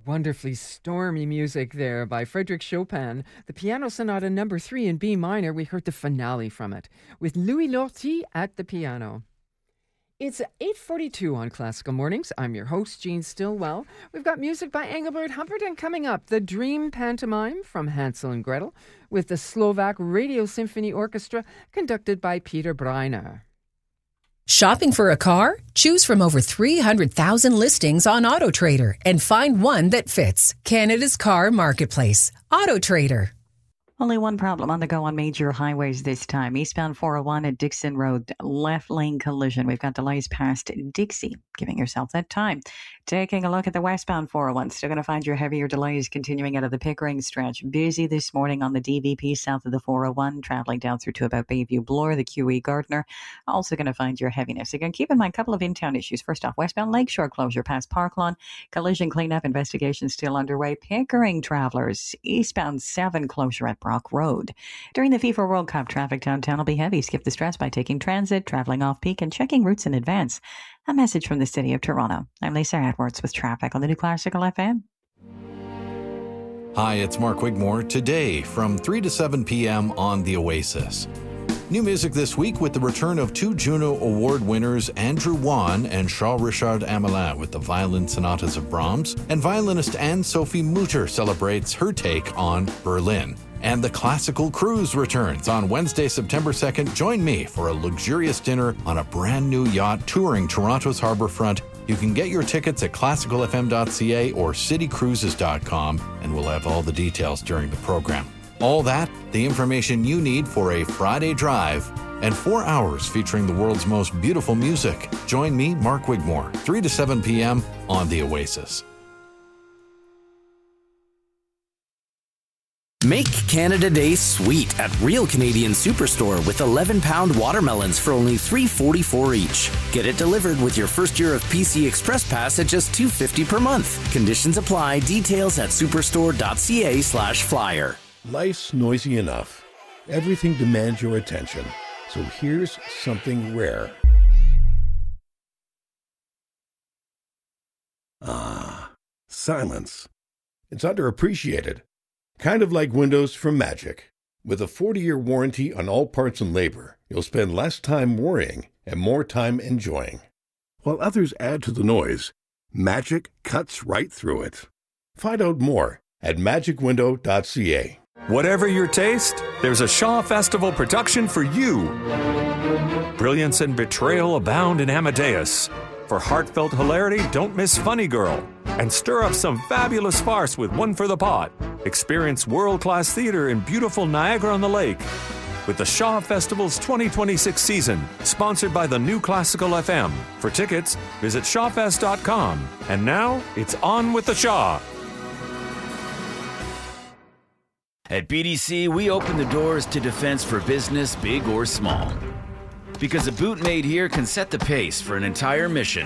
Wonderfully stormy music there by Frédéric Chopin. The Piano Sonata No. 3 in B minor, we heard the finale from it, with Louis Lortie at the piano. It's 8:42 on Classical Mornings. I'm your host, Jean Stillwell. We've got music by Engelbert Humperdinck coming up. The Dream Pantomime from Hansel and Gretel, with the Slovak Radio Symphony Orchestra, conducted by Peter Breiner. Shopping for a car? Choose from over 300,000 listings on AutoTrader and find one that fits. Canada's car marketplace. AutoTrader. Only one problem on the go on major highways this time. Eastbound 401 at Dixon Road, left lane collision. We've got delays past Dixie, giving yourself that time. Taking a look at the westbound 401, still going to find your heavier delays continuing out of the Pickering stretch. Busy this morning on the DVP south of the 401, traveling down through to about Bayview Bloor, the QE Gardner. Also going to find your heaviness. Again, keep in mind a couple of in-town issues. First off, westbound Lakeshore closure past Parklawn. Collision cleanup investigation still underway. Pickering travelers, eastbound 7 closure at Brock Road. During the FIFA World Cup, traffic downtown will be heavy. Skip the stress by taking transit, traveling off-peak, and checking routes in advance. A message from the City of Toronto. I'm Lisa Edwards with traffic on the New Classical FM. Hi, it's Mark Wigmore. Today, from 3 to 7 p.m. on The Oasis. New music this week with the return of 2 Juno Award winners Andrew Wan and Charles-Richard Amelin with the Violin Sonatas of Brahms, and violinist Anne-Sophie Mutter celebrates her take on Berlin. And the Classical Cruise returns on Wednesday, September 2nd. Join me for a luxurious dinner on a brand new yacht touring Toronto's harbourfront. You can get your tickets at classicalfm.ca or citycruises.com, and we'll have all the details during the program. All that, the information you need for a Friday drive, and 4 hours featuring the world's most beautiful music. Join me, Mark Wigmore, 3 to 7 p.m. on The Oasis. Make Canada Day sweet at Real Canadian Superstore with 11-pound watermelons for only $3.44 each. Get it delivered with your first year of PC Express Pass at just $2.50 per month. Conditions apply. Details at superstore.ca/flyer. Life's noisy enough. Everything demands your attention. So here's something rare. Silence. It's underappreciated. Kind of like windows from Magic. With a 40-year warranty on all parts and labor, you'll spend less time worrying and more time enjoying. While others add to the noise, Magic cuts right through it. Find out more at magicwindow.ca. Whatever your taste, there's a Shaw Festival production for you. Brilliance and betrayal abound in Amadeus. For heartfelt hilarity, don't miss Funny Girl. And stir up some fabulous farce with One for the Pot. Experience world-class theater in beautiful Niagara-on-the-Lake. With the Shaw Festival's 2026 season, sponsored by the New Classical FM. For tickets, visit shawfest.com. And now, it's on with the Shaw. At BDC, we open the doors to defense for business, big or small. Because a boot made here can set the pace for an entire mission.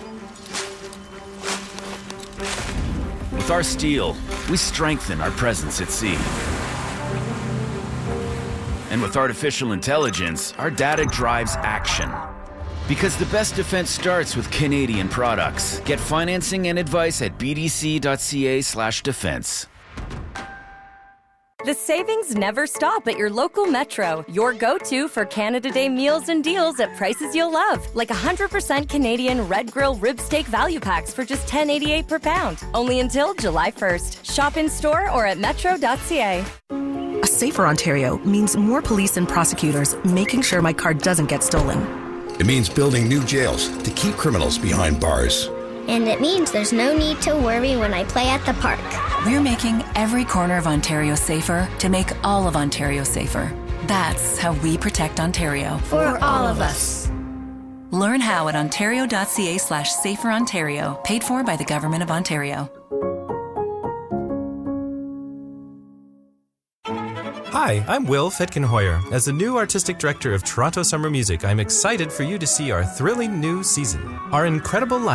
With our steel, we strengthen our presence at sea. And with artificial intelligence, our data drives action. Because the best defense starts with Canadian products. Get financing and advice at bdc.ca/defense. The savings never stop at your local Metro. Your go-to for Canada Day meals and deals at prices you'll love. Like 100% Canadian Red Grill Rib Steak Value Packs for just $10.88 per pound. Only until July 1st. Shop in-store or at metro.ca. A safer Ontario means more police and prosecutors making sure my car doesn't get stolen. It means building new jails to keep criminals behind bars. And it means there's no need to worry when I play at the park. We're making every corner of Ontario safer to make all of Ontario safer. That's how we protect Ontario. For all of us. Learn how at ontario.ca/saferontario. Paid for by the Government of Ontario. Hi, I'm Will Fetkenhoyer. As the new artistic director of Toronto Summer Music, I'm excited for you to see our thrilling new season. Our incredible